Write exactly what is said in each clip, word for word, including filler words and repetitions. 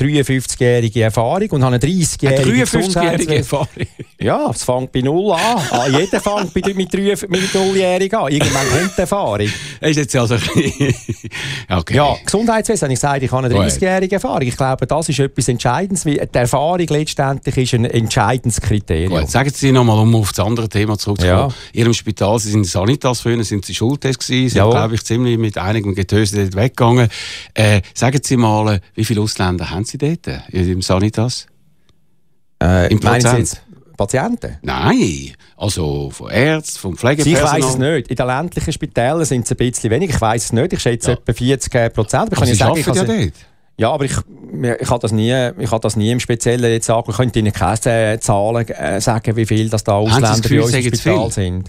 dreiundfünfzigjährige Erfahrung und habe eine dreißigjährige Eine dreiundfünfzigjährige Erfahrung? Ja, es fängt bei null an. Ah, jeder fängt bei, mit, mit null-jährigen an. Irgendwann kommt die Erfahrung. Ist jetzt also okay. Ja, Gesundheitswesen, habe ich gesagt, ich habe eine dreißigjährige Erfahrung. Ich glaube, das ist etwas Entscheidendes, weil die Erfahrung letztendlich ist ein entscheidendes Kriterium. Gut, sagen Sie nochmal, um auf das andere Thema zurückzukommen. Ja. In Ihrem Spital, Sie sind Sanitas früher, sind Sie Schultest gewesen, sind, glaube ich, ziemlich mit einigem Getöse dort weggegangen. Äh, sagen Sie mal, wie viele Ausländer haben Sie dort im Sanitas? Äh, Im meinen Sie Prozent? jetzt Patienten? Nein, also von Ärzten, vom Pflegepersonal. Ich weiss es nicht. In den ländlichen Spitälern sind es ein bisschen weniger. Ich weiss es nicht. Ich schätze Ja. etwa vierzig Prozent. Aber Sie arbeiten ja dort. Ja, aber ich, ich habe das nie, ich habe das nie im Speziellen jetzt sagen. Ich könnte Ihnen keine Zahlen äh, sagen, wie viel das da Ausländer das Gefühl, bei uns im sagen zu Spital viel? sind.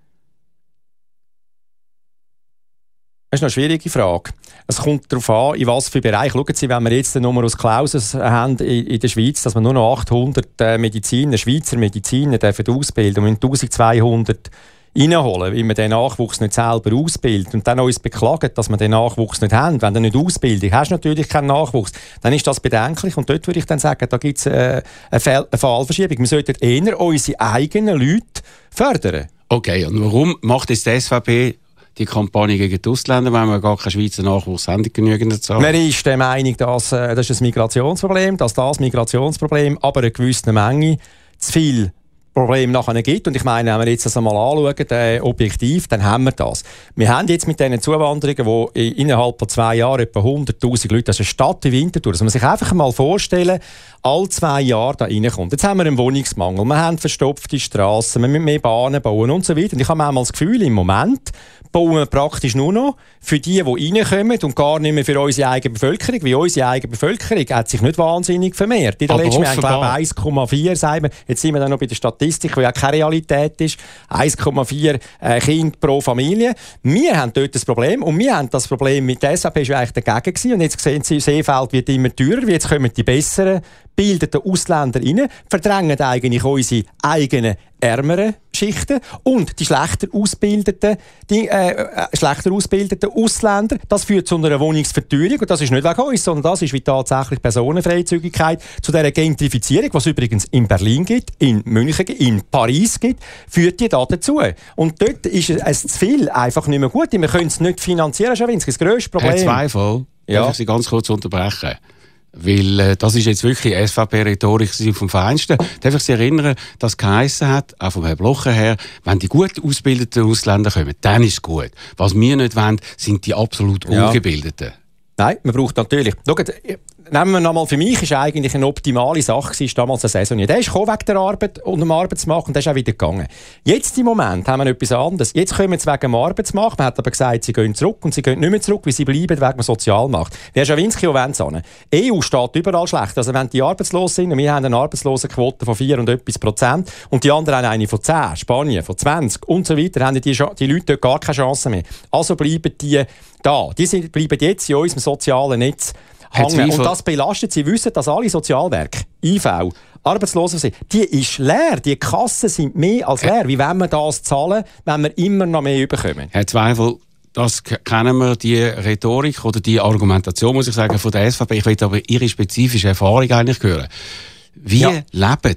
Das ist eine schwierige Frage. Es kommt darauf an, in was für Bereich. Schauen Sie, wenn wir jetzt den Numerus Clausus haben in, in der Schweiz, dass wir nur noch achthundert äh, Mediziner, Schweizer Mediziner dürfen ausbilden und eintausendzweihundert reinholen, weil wir den Nachwuchs nicht selber ausbilden und dann uns beklagen, dass wir den Nachwuchs nicht haben. Wenn du nicht Ausbildung hast, natürlich keinen Nachwuchs, dann ist das bedenklich und dort würde ich dann sagen, da gibt es äh, eine, Fall- eine Fallverschiebung. Wir sollten eher unsere eigenen Leute fördern. Okay, und warum macht jetzt die S V P die Kampagne gegen die Ausländer, wenn wir gar keinen Schweizer Nachwuchs haben, genügend Zahlen? Man ist der Meinung, dass äh, das ist ein Migrationsproblem, dass das Migrationsproblem aber eine gewisse Menge zu viel Problem nachher gibt. Und ich meine, wenn wir jetzt das einmal anschauen, äh, objektiv, dann haben wir das. Wir haben jetzt mit diesen Zuwanderungen, die innerhalb von zwei Jahren etwa hunderttausend Leute, das ist eine Stadt wie Winterthur, das muss man sich einfach mal vorstellen, alle zwei Jahre da reinkommt. Jetzt haben wir einen Wohnungsmangel, wir haben verstopfte Strassen, wir müssen mehr Bahnen bauen und so weiter. Und ich habe manchmal das Gefühl, im Moment bauen wir praktisch nur noch für die, die reinkommen und gar nicht mehr für unsere eigene Bevölkerung. Weil unsere eigene Bevölkerung hat sich nicht wahnsinnig vermehrt. In den letzten Jahren, glaube ich, eins Komma vier, sagen wir. Jetzt sind wir dann noch bei der Statistik, die ja keine Realität ist. eins Komma vier äh, Kinder pro Familie. Wir haben dort das Problem und wir haben das Problem mit der S V P schon eigentlich dagegen gewesen. Und jetzt sehen Sie, Seefeld wird immer teurer, jetzt kommen die besseren, bildeten Ausländer rein, verdrängen eigentlich unsere eigenen ärmeren Schichten und die schlechter ausgebildeten, die, äh, äh, schlechter ausgebildeten Ausländer. Das führt zu einer Wohnungsverteuerung und das ist nicht wegen uns, sondern das ist wie tatsächlich Personenfreizügigkeit zu dieser Gentrifizierung, was es übrigens in Berlin gibt, in München gibt, in Paris gibt, führt die da dazu. Und dort ist es zu viel einfach nicht mehr gut. Wir können es nicht finanzieren, Schawinski. Das grösste Problem. Herr Zweifel, ja. darf ich Sie ganz kurz unterbrechen? Weil äh, das ist jetzt wirklich S V P-Rhetorik vom Feinsten. Darf ich Sie erinnern, dass es geheissen hat, auch vom Herrn Blocher her, wenn die gut ausgebildeten Ausländer kommen, dann ist es gut. Was wir nicht wollen, sind die absolut Ungebildeten. Ja. Nein, man braucht natürlich... Schaut, nehmen wir nochmal, für mich ist eigentlich eine optimale Sache, ist damals eine Saison. Der ist gekommen wegen der Arbeit und dem Arbeitsmarkt und der ist auch wieder gegangen. Jetzt im Moment haben wir etwas anderes. Jetzt kommen sie wegen dem Arbeitsmarkt. Man hat aber gesagt, sie gehen zurück und sie gehen nicht mehr zurück, weil sie bleiben wegen dem Sozialmarkt. Herr Schawinski, wo wollen sie hin? E U steht überall schlecht. Also wenn die arbeitslos sind, und wir haben eine Arbeitslosenquote von vier und etwas Prozent und die anderen haben eine von zehn, Spanien von zwanzig und so weiter, haben die, die Leute dort gar keine Chance mehr. Also bleiben die da. Die sind, bleiben jetzt in unserem sozialen Netz hängen. Und das belastet. Sie wissen, dass alle Sozialwerke, I V, Arbeitslosen sind. Die ist leer. Die Kassen sind mehr als leer. Wie wollen wir das zahlen, wenn wir immer noch mehr bekommen? Herr Zweifel, das kennen wir, die Rhetorik oder die Argumentation, muss ich sagen, von der S V P. Ich will aber Ihre spezifische Erfahrung eigentlich hören. Wie ja. leben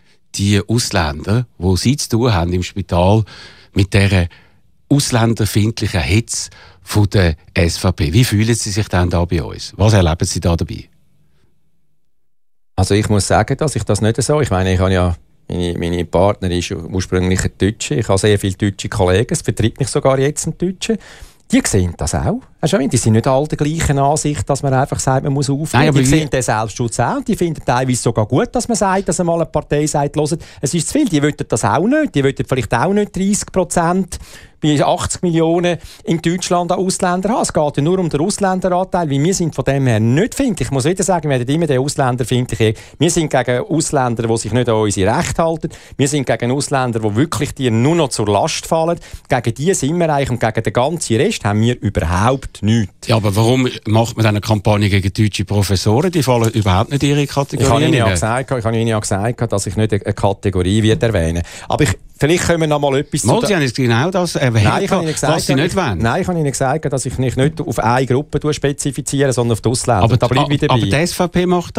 die Ausländer, die Sie zu tun haben im Spital, mit dieser ausländerfeindlichen Hetze von der S V P? Wie fühlen Sie sich denn da bei uns? Was erleben Sie da dabei? Also ich muss sagen, dass ich das nicht so... Ich meine, ich habe ja... Meine, meine Partnerin ist ursprünglich ein Deutsche. Ich habe sehr viele deutsche Kollegen. Es vertritt mich sogar jetzt ein Deutscher. Die sehen das auch. Die sind nicht alle der gleichen Ansicht, dass man einfach sagt, man muss aufhören. Nein, die sehen den Selbstschutz auch. Die finden teilweise sogar gut, dass man sagt, dass einmal eine Partei sagt, hört, es ist zu viel. Die wollen das auch nicht. Die wollen vielleicht auch nicht dreißig Prozent bei achtzig Millionen in Deutschland an Ausländer haben. Es geht ja nur um den Ausländeranteil, weil wir sind von dem her nicht findlich. Ich muss wieder sagen, wir werden immer den Ausländer findlich. Wir sind gegen Ausländer, die sich nicht an unsere Rechte halten. Wir sind gegen Ausländer, die wirklich dir nur noch zur Last fallen. Gegen die sind wir eigentlich und gegen den ganzen Rest haben wir überhaupt nichts. Ja, aber warum macht man eine Kampagne gegen deutsche Professoren? Die fallen überhaupt nicht in ihre Kategorie. Ich habe Ihnen ja gesagt, ich habe Ihnen ja gesagt, dass ich nicht eine Kategorie wird erwähnen. Aber ich, vielleicht können wir noch mal etwas Mal, zu... Sie haben jetzt genau das erwähnt, nein, ich gesagt, was Sie nicht ich, wollen. Nein, ich habe Ihnen gesagt, dass ich mich nicht auf eine Gruppe spezifiziere, sondern auf die Ausländer. Aber, da bleibe ich dabei. Aber die S V P macht